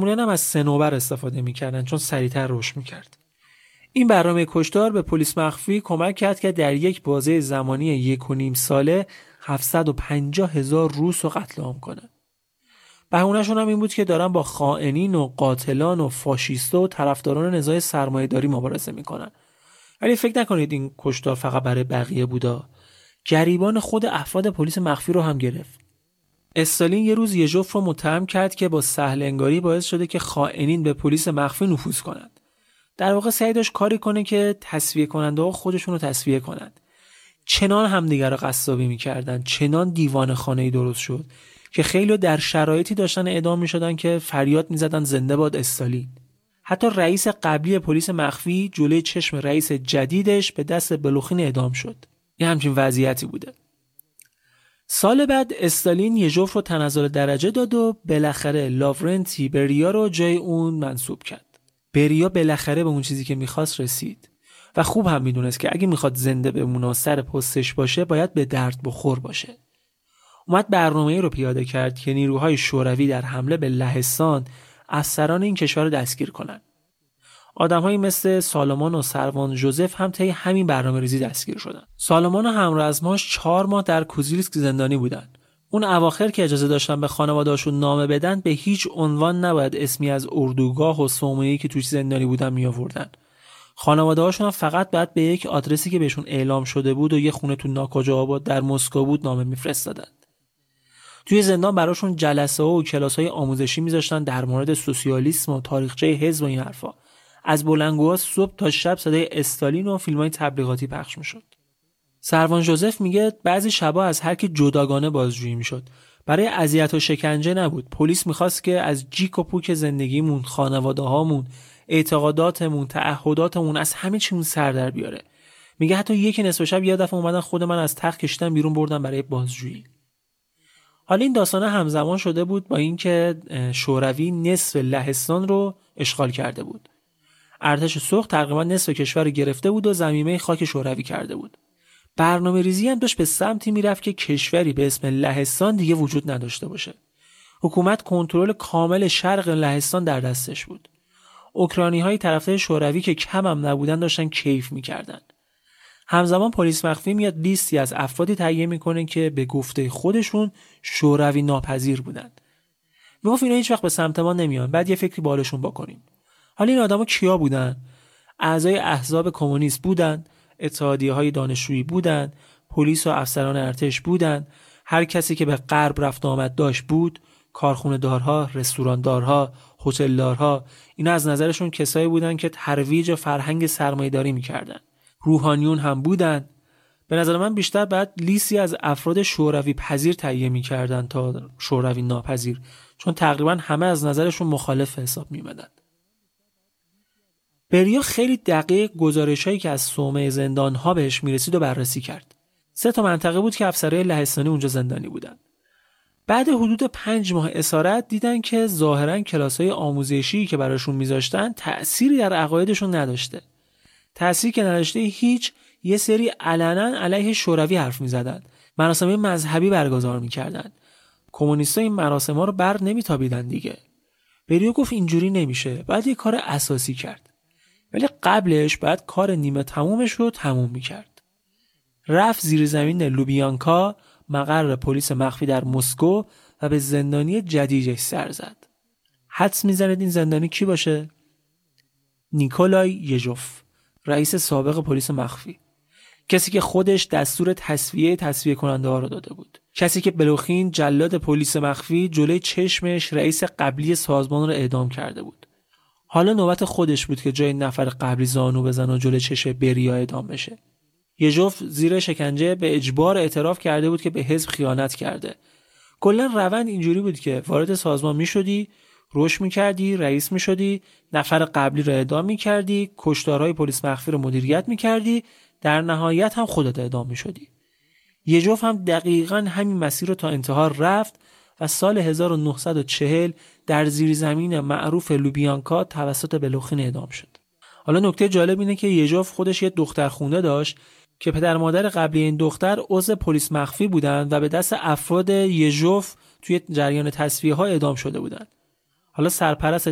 معمولاً هم از صنوبر استفاده می‌کردن چون سریعتر رشد می‌کرد. این برنامه کشتار به پلیس مخفی کمک کرد که در یک بازه زمانی 1.5 ساله 750,000 روس رو قتل عام کنه. بهونه‌شون هم این بود که دارن با خائنین و قاتلان و فاشیستا و طرفداران نظام سرمایه‌داری مبارزه میکنن. ولی فکر نکنید این کشتار فقط برای بقیه بودا. گریبان خود افراد پلیس مخفی رو هم گرفت. استالین یه روز یژوف رو متهم کرد که با سهل انگاری باعث شده که خائنین به پلیس مخفی نفوذ کنند. در واقع سعی داشت کاری کنه که تسویه کننده ها خودشون رو تسویه کنند. چنان همدیگر رو قصابی میکردن، چنان دیوان خانه‌ای درست شد که خیلی در شرایطی داشتن اعدام میشدن که فریاد میزدن زنده باد استالین. حتی رئیس قبلی پلیس مخفی جلوی چشم رئیس جدیدش به دست بلوخین اعدام شد. یه همچین وضعیتی بوده. سال بعد استالین یژوف رو تنزل درجه داد و بالاخره لاورنتی بریا رو جای اون منصوب کرد. بریا بالاخره به اون چیزی که میخواست رسید و خوب هم میدونست که اگه میخواد زنده بمونه و سر پستش باشه باید به درد بخور باشه. اومد برنامه‌ای رو پیاده کرد که نیروهای شوروی در حمله به لهستان افسران این کشور رو دستگیر کنن. آدم‌هایی مثل سالمان و سروان ژوزف هم طی همین برنامه‌ریزی دستگیر شدن. سالمان و همرزماش 4 ماه در کوزیلسک زندانی بودن. اون اواخر که اجازه داشتن به خانواده‌هاشون نامه بدن به هیچ عنوان نباید اسمی از اردوگاه و صومعه‌ای که توش زندانی بودن میآوردن. خانواده‌هاشون فقط باید به یک آدرسی که بهشون اعلام شده بود و یه خونه تو ناکجاآباد در مسکو بود نامه میفرستادن. توی زندان براشون جلسه و کلاس‌های آموزشی میذاشتن در مورد سوسیالیسم و تاریخچه حزب و این حرفا. از بلندگوها صبح تا شب صدای استالین و فیلم‌های تبلیغاتی پخش میشد. سروان ژوزف میگه بعضی شبا از هر کی جداگانه بازجویی میشد. برای اذیت و شکنجه نبود. پلیس میخواست که از جیک و پوک زندگیمون، خانواده‌هامون، اعتقاداتمون، تعهداتمون از همه چیمون سر در بیاره. میگه حتی یکی نصف شب یه دفعه اومدن خود من از تخت کشیدن بیرون بردن برای بازجویی. حالا این داستانه همزمان شده بود با اینکه شوروی نصف لهستان رو اشغال کرده بود. ارتش سرخ تقریبا نصف کشور رو گرفته بود و ضمیمه خاک شوروی کرده بود. برنامه‌ریزی هم داشت به سمتی میرفت که کشوری به اسم لهستان دیگه وجود نداشته باشه. حکومت کنترل کامل شرق لهستان در دستش بود. اوکراینی‌های طرفدار شوروی که کم هم نبودن داشتن کیف می‌کردن. همزمان پلیس مخفی میاد لیستی از افرادی تهیه میکنه که به گفته خودشون شوروی ناپذیر بودن. میگفت اینا هیچ وقت به سمت ما نمیان، بعد یه فکری بالشون بکنیم. حالا این آدما کیا بودن؟ اعضای احزاب کمونیست بودن، اتحادیه‌های دانشجویی بودن، پلیس و افسران ارتش بودن، هر کسی که به غرب رفت آمد داشت بود، کارخونه‌دارها، رستوراندارها، هتلدارها. اینا از نظرشون کسایی بودن که ترویج فرهنگ سرمایه‌داری می‌کردن. روحانیون هم بودن. به نظر من بیشتر بعد لیستی از افراد شوروی پذیر تهیه می‌کردن تا شوروی ناپذیر، چون تقریبا همه از نظرشون مخالف حساب می‌اومدن. بریا خیلی دقیق گزارش‌هایی که از صومعه زندان‌ها بهش میرسید و بررسی کرد. 3 منطقه بود که افسرهای لهستانی اونجا زندانی بودن. بعد حدود 5 ماه اسارت دیدن که ظاهراً کلاس‌های آموزشی که براشون میذاشتن تأثیری در عقایدشون نداشته. تأثیر که نداشته هیچ، یه سری علنا علیه شوروی حرف میزدن، مراسم مذهبی برگزار میکردن. کمونیستا این مراسم‌ها رو بر نمیتابیدن دیگه. بریا گفت اینجوری نمیشه، باید یه کار اساسی کرد. ولی قبلش باید کار نیمه تمومش رو تموم میکرد. رفت زیر زمین لوبیانکا، مقر پلیس مخفی در مسکو، و به زندانی جدیدش سر زد. حدس میزنید این زندانی کی باشه؟ نیکولای یژوف، رئیس سابق پلیس مخفی. کسی که خودش دستور تسویه کننده ها رو داده بود. کسی که بلوخین جلاد پلیس مخفی جلوی چشمش رئیس قبلی سازمان رو اعدام کرده بود. حالا نوبت خودش بود که جای نفر قبلی زانو بزنه و جلوی چشم بریا اعدام بشه. یژوف زیر شکنجه به اجبار اعتراف کرده بود که به حزب خیانت کرده. کلا روند اینجوری بود که وارد سازمان میشدی، رشد میکردی، رئیس میشدی، نفر قبلی رو اعدام میکردی، کشتارهای پلیس مخفی رو مدیریت میکردی، در نهایت هم خودت اعدام میشدی. یژوف هم دقیقاً همین مسیر رو تا انتها رفت و سال 1940 در زیرزمین معروف لوبیانکا توسط بلوخین اعدام شد. حالا نکته جالب اینه که یژوف خودش یه دختر خونده داشت که پدر مادر قبلی این دختر عضو پلیس مخفی بودن و به دست افراد یژوف توی جریان تسویه ها اعدام شده بودن. حالا سرپرست